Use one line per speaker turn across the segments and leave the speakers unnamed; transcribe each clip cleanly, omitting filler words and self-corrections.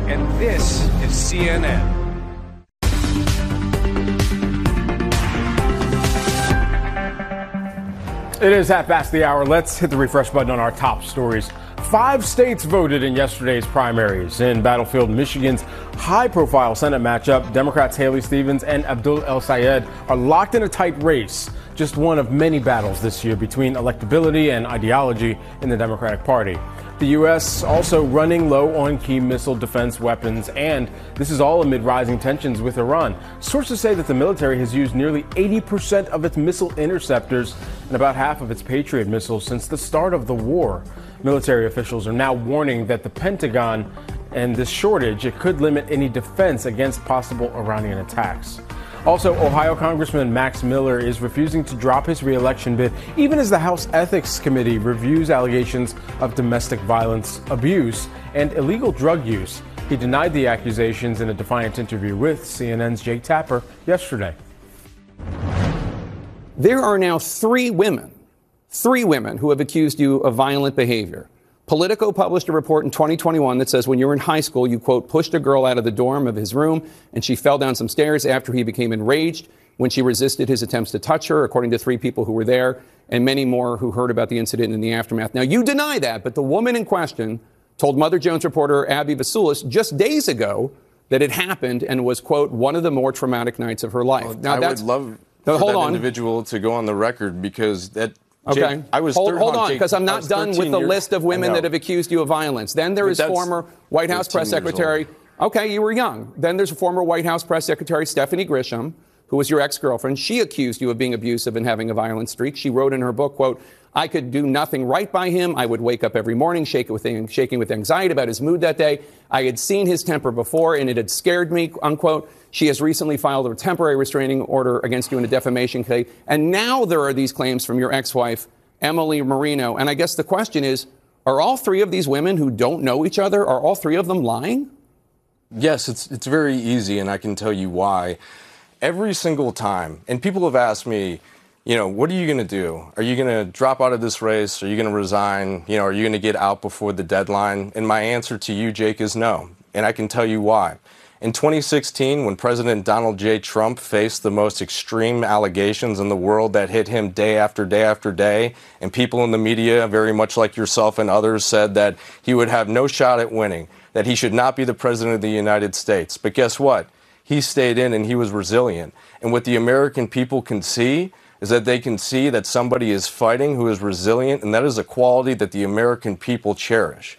and this is CNN.
It is half past the hour. Let's hit the refresh button on our top stories. 5 states voted in yesterday's primaries. In Battlefield, Michigan's high-profile Senate matchup, Democrats Haley Stevens and Abdul El-Sayed are locked in a tight race. Just one of many battles this year between electability and ideology in the Democratic Party. The U.S. also running low on key missile defense weapons, and this is all amid rising tensions with Iran. Sources say that the military has used nearly 80% of its missile interceptors and about half of its Patriot missiles since the start of the war. Military officials are now warning that the Pentagon and this shortage, it could limit any defense against possible Iranian attacks. Also, Ohio Congressman Max Miller is refusing to drop his re-election bid, even as the House Ethics Committee reviews allegations of domestic violence, abuse, and illegal drug use. He denied the accusations in a defiant interview with CNN's Jake Tapper yesterday.
There are now three women who have accused you of violent behavior. Politico published a report in 2021 that says when you were in high school, you, quote, pushed a girl out of the dorm of his room and she fell down some stairs after he became enraged when she resisted his attempts to touch her, according to 3 people who were there and many more who heard about the incident in the aftermath. Now, you deny that, but the woman in question told Mother Jones reporter Abby Vasulis just days ago that it happened and was, quote, one of the more traumatic nights of her life.
Well,
now,
I would love for that individual to go on the record because that...
Okay.
Jake, I was
hold on, because I'm not done with the list of women that have accused you of violence. Then there is former White House press secretary. Okay, you were young. Then there's a former White House press secretary, Stephanie Grisham, who was your ex-girlfriend. She accused you of being abusive and having a violent streak. She wrote in her book, quote, I could do nothing right by him. I would wake up every morning shaking with anxiety about his mood that day. I had seen his temper before, and it had scared me, unquote. She has recently filed a temporary restraining order against you in a defamation case. And now there are these claims from your ex-wife, Emily Marino. And I guess the question is, are all 3 of these women who don't know each other, are all 3 of them lying?
Yes, it's very easy, and I can tell you why. Every single time, and people have asked me, you know, what are you going to do? Are you going to drop out of this race? Are you going to resign? You know, are you going to get out before the deadline? And my answer to you, Jake, is no. And I can tell you why. In 2016, when President Donald J. Trump faced the most extreme allegations in the world that hit him day after day after day, and people in the media, very much like yourself and others, said that he would have no shot at winning, that he should not be the president of the United States. But guess what? He stayed in and he was resilient. And what the American people can see is that they can see that somebody is fighting who is resilient, and that is a quality that the American people cherish.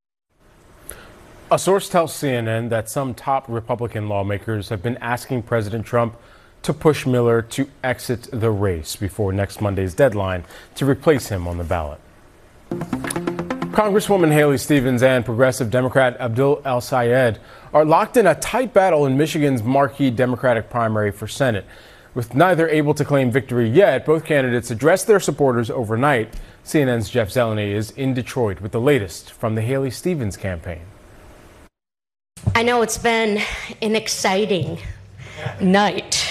A source tells CNN that some top Republican lawmakers have been asking President Trump to push Miller to exit the race before next Monday's deadline to replace him on the ballot. Congresswoman Haley Stevens and progressive Democrat Abdul El-Sayed are locked in a tight battle in Michigan's marquee Democratic primary for Senate. With neither able to claim victory yet, both candidates addressed their supporters overnight. CNN's Jeff Zeleny is in Detroit with the latest from the Haley Stevens campaign.
I know it's been an exciting night.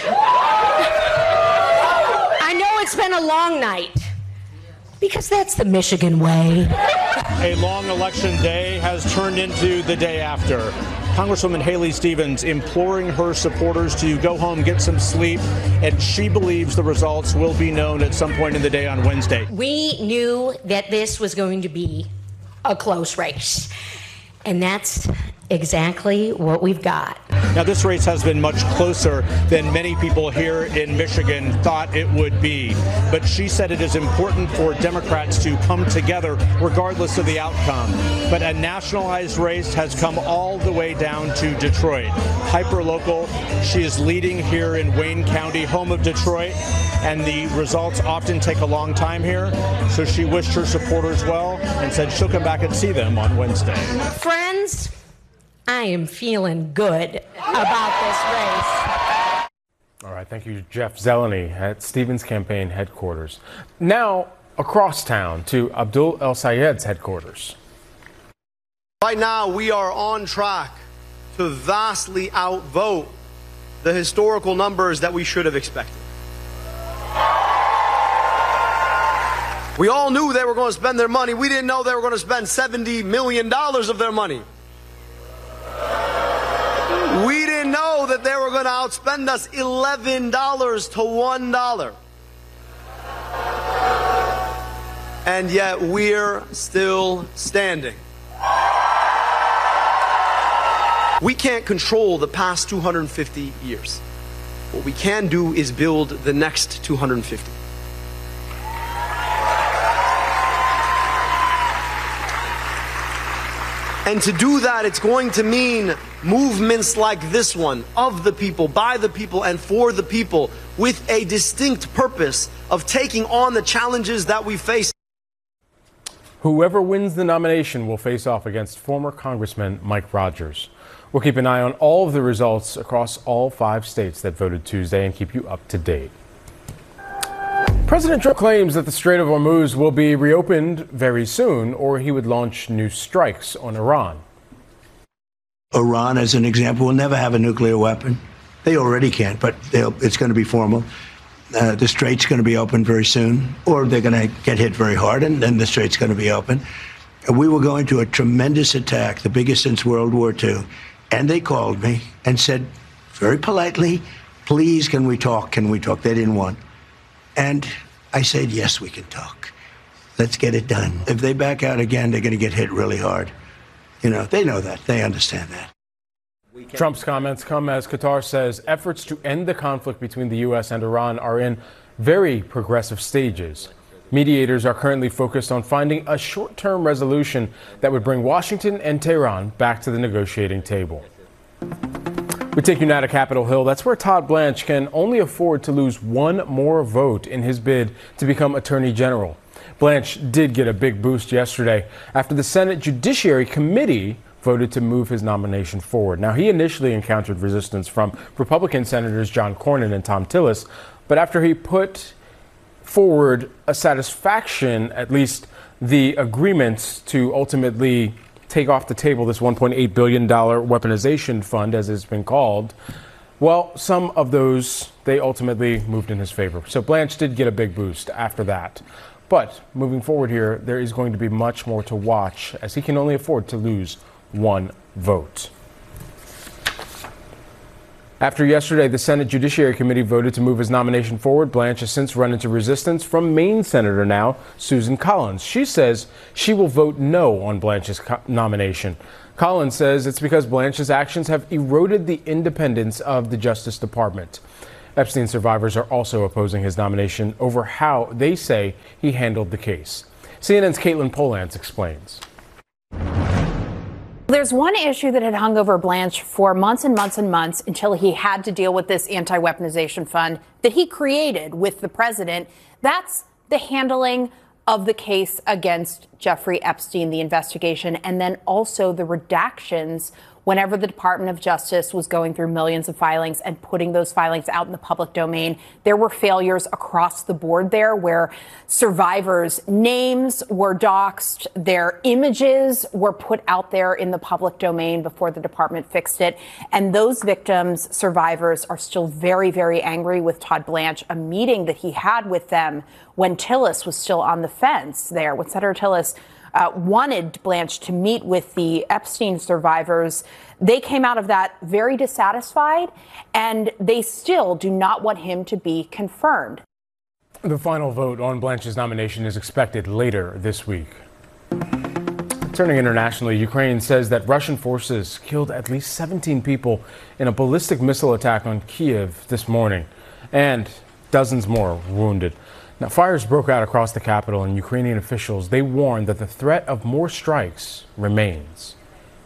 I know it's been a long night, because that's the Michigan way.
A long election day has turned into the day after. Congresswoman Haley Stevens imploring her supporters to go home, get some sleep, and she believes the results will be known at some point in the day on Wednesday.
We knew that this was going to be a close race, and that's exactly what we've got.
Now, this race has been much closer than many people here in Michigan thought it would be. But she said it is important for Democrats to come together regardless of the outcome. But a nationalized race has come all the way down to Detroit. Hyperlocal, she is leading here in Wayne County, home of Detroit, and the results often take a long time here. So she wished her supporters well and said she'll come back and see them on Wednesday.
Friends, I am feeling good about this race.
All right, thank you, Jeff Zeleny at Stevens campaign headquarters. Now, across town to Abdul El-Sayed's headquarters.
Right now, we are on track to vastly outvote the historical numbers that we should have expected. We all knew they were going to spend their money. We didn't know they were going to spend $70 million of their money. going to outspend us $11 to $1. And yet we're still standing. We can't control the past 250 years. What we can do is build the next 250. And to do that, it's going to mean movements like this one, of the people, by the people, and for the people, with a distinct purpose of taking on the challenges that we face.
Whoever wins the nomination will face off against former Congressman Mike Rogers. We'll keep an eye on all of the results across all 5 states that voted Tuesday and keep you up to date. President Trump claims that the Strait of Hormuz will be reopened very soon, or he would launch new strikes on Iran.
Iran, as an example, will never have a nuclear weapon. They already can't, but it's going to be formal. The Strait's going to be open very soon, or they're going to get hit very hard, and then the Strait's going to be open. We were going to a tremendous attack, the biggest since World War II. And they called me and said, very politely, please, can we talk? Can we talk? They didn't want. And I said, yes, we can talk. Let's get it done. If they back out again, they're going to get hit really hard. You know, they know that. They understand that.
Trump's comments come as Qatar says efforts to end the conflict between the U.S. and Iran are in very progressive stages. Mediators are currently focused on finding a short-term resolution that would bring Washington and Tehran back to the negotiating table. We take you now to Capitol Hill. That's where Todd Blanche can only afford to lose one more vote in his bid to become Attorney General. Blanche did get a big boost yesterday after the Senate Judiciary Committee voted to move his nomination forward. Now, he initially encountered resistance from Republican Senators John Cornyn and Thom Tillis, but after he put forward a satisfaction, at least the agreements to ultimately take off the table this $1.8 billion weaponization fund, as it's been called, well, some of those, they ultimately moved in his favor. So Blanche did get a big boost after that. But moving forward here, there is going to be much more to watch, as he can only afford to lose one vote. After yesterday, the Senate Judiciary Committee voted to move his nomination forward. Blanche has since run into resistance from Maine Senator now, Susan Collins. She says she will vote no on Blanche's nomination. Collins says it's because Blanche's actions have eroded the independence of the Justice Department. Epstein survivors are also opposing his nomination over how they say he handled the case. CNN's Caitlin Polantz explains.
There's one issue that had hung over Blanche for months and months and months until he had to deal with this anti-weaponization fund that he created with the president. That's the handling of the case against Jeffrey Epstein, the investigation, and then also the redactions whenever the Department of Justice was going through millions of filings and putting those filings out in the public domain. There were failures across the board there where survivors' names were doxed, their images were put out there in the public domain before the department fixed it. And those victims, survivors, are still very, very angry with Todd Blanche. A meeting that he had with them when Tillis was still on the fence there, when Senator Tillis wanted Blanche to meet with the Epstein survivors. They came out of that very dissatisfied, and they still do not want him to be confirmed.
The final vote on Blanche's nomination is expected later this week. Turning internationally, Ukraine says that Russian forces killed at least 17 people in a ballistic missile attack on Kyiv this morning, and dozens more wounded. Now, fires broke out across the capital, and Ukrainian officials, they warned that the threat of more strikes remains.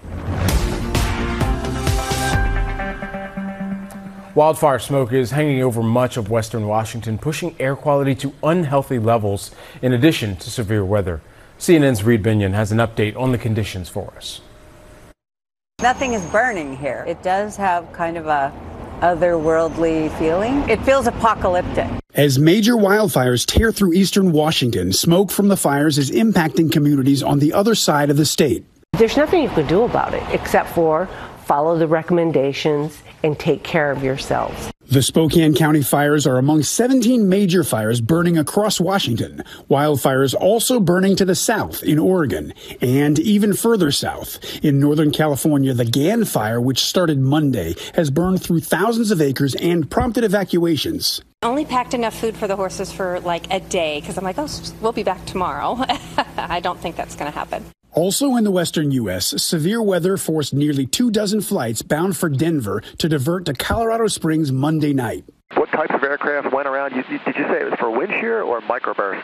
Wildfire smoke is hanging over much of western Washington, pushing air quality to unhealthy levels in addition to severe weather. CNN's Reed Binion has an update on the conditions for us.
Nothing is burning here. It does have kind of a otherworldly feeling. It feels apocalyptic.
As major wildfires tear through eastern Washington, smoke from the fires is impacting communities on the other side of the state.
There's nothing you can do about it except for follow the recommendations and take care of yourselves.
The Spokane County fires are among 17 major fires burning across Washington. Wildfires also burning to the south in Oregon and even further south. In Northern California, the Gann fire, which started Monday, has burned through thousands of acres and prompted evacuations.
Only packed enough food for the horses for like a day because I'm like, oh, we'll be back tomorrow. I don't think that's going to happen.
Also in the western U.S., severe weather forced nearly 24 flights bound for Denver to divert to Colorado Springs Monday night.
What types of aircraft went around? Did you say it was for wind shear or microburst?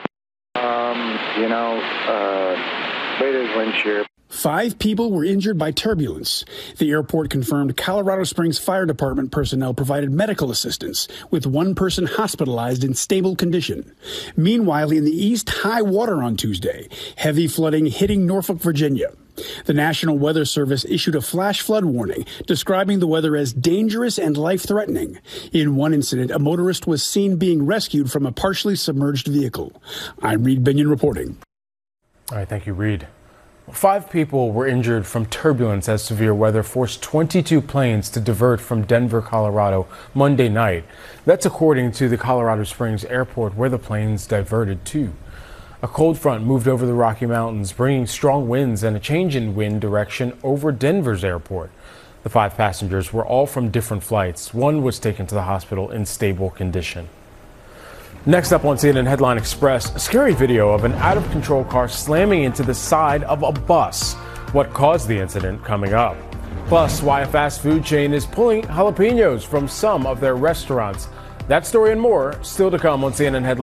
It is wind shear.
5 people were injured by turbulence. The airport confirmed Colorado Springs Fire Department personnel provided medical assistance, with 1 person hospitalized in stable condition. Meanwhile, in the east, high water on Tuesday, heavy flooding hitting Norfolk, Virginia. The National Weather Service issued a flash flood warning, describing the weather as dangerous and life-threatening. In one incident, a motorist was seen being rescued from a partially submerged vehicle. I'm Reed Binion reporting.
All right, thank you, Reed. 5 people were injured from turbulence as severe weather forced 22 planes to divert from Denver, Colorado, Monday night. That's according to the Colorado Springs airport, where the planes diverted to. A cold front moved over the Rocky Mountains, bringing strong winds and a change in wind direction over Denver's airport. The 5 passengers were all from different flights. 1 was taken to the hospital in stable condition. Next up on CNN Headline Express, a scary video of an out-of-control car slamming into the side of a bus. What caused the incident coming up. Plus, why a fast food chain is pulling jalapenos from some of their restaurants. That story and more still to come on CNN Headline.